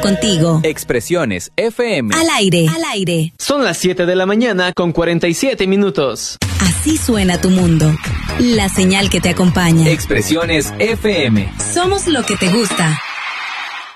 contigo. Expresiones FM. Al aire. Al aire. Son las 7 de la mañana con 47 minutos. Así suena tu mundo. La señal que te acompaña. Expresiones FM. Somos lo que te gusta.